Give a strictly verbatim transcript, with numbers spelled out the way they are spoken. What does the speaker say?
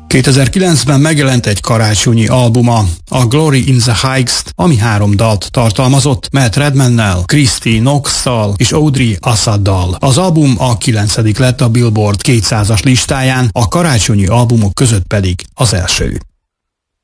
kétezer-kilencben megjelent egy karácsonyi albuma, a Glory in the Heights-t, ami három dalt tartalmazott, Matt Redmannel, Christy Knox-szal és Audrey Assaddal. Az album a kilencedik lett a Billboard kétszázas listáján, a karácsonyi albumok között pedig az első.